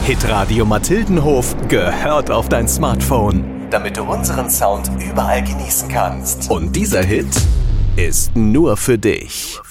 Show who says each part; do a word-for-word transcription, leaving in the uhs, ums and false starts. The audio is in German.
Speaker 1: Hitradio Mathildenhof gehört auf dein Smartphone, damit du unseren Sound überall genießen kannst. Und dieser Hit ist nur für dich.